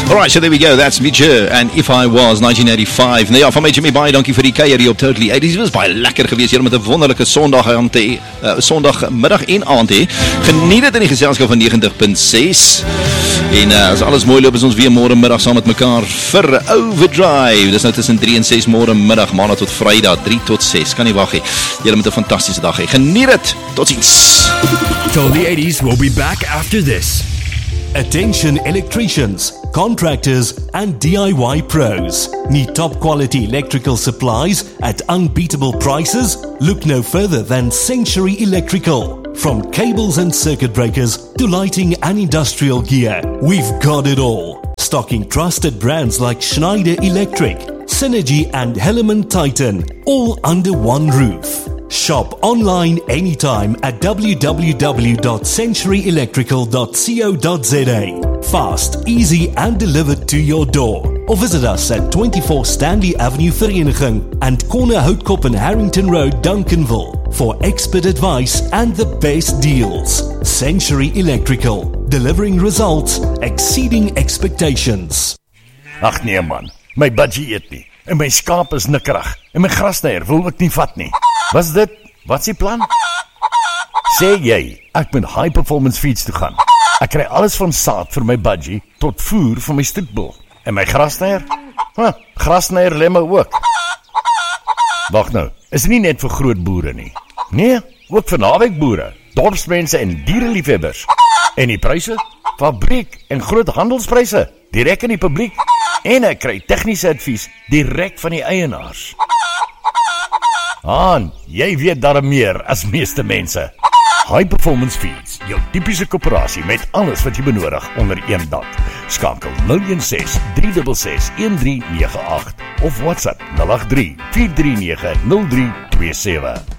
Alright, so there we go, that's Mitchell and If I Was, 1985. Nou ja, van my Jimmy baie dankie vir die kuier hier op Totally 80s. Dit was baie lekker geweest hier met 'n wonderlike Sondagmiddag en aand hê. Geniet dit in die geselskap van 90.6. En as alles mooi loop is ons weer môre middag saam met mekaar vir Overdrive. Dis nou tussen 3 en 6 môre middag, maandag tot Vrydag, 3 tot 6. Kan nie wag hê. Julle met 'n fantastiese dag hê. Geniet dit. Totsiens. Totally 80s will be back after this. Attention electricians, contractors and DIY pros. Need top quality electrical supplies at unbeatable prices? Look no further than Century Electrical. From cables and circuit breakers to lighting and industrial gear, we've got it all. Stocking trusted brands like Schneider Electric, Synergy and Hellman Titan, all under one roof. Shop online anytime at www.centuryelectrical.co.za. Fast, easy and delivered to your door. Or visit us at 24 Stanley Avenue Vereniging and Corner Houtkop and Harrington Road, Duncanville for expert advice and the best deals. Century Electrical, delivering results exceeding expectations. Ag nee man, my budgie eet nie en my skaap is nikkerig en my grasnyer wil ek nie vat nie. Wat is dit? Wat is die plan? Sê jy, ek moet High Performance Feeds toe gaan. Ek kry alles van saad vir my budgie tot voer vir my stoetbul. En my grasnyer? Grasnyer lemme ook. Wag nou, is nie net vir groot boere nie. Nee, ook vir naweekboere, dorpsmense en diereliefhebbers. En die pryse? Fabriek en groot handelspryse, direk in die publiek. En ek kry tegniese advies direk van die eienaars. Jy weet darm meer as meeste mense. High Performance Feeds, jou typiese koöperasie met alles wat jy benodig onder een dak. Skakel 016 366 1398 of WhatsApp 083 439 0327.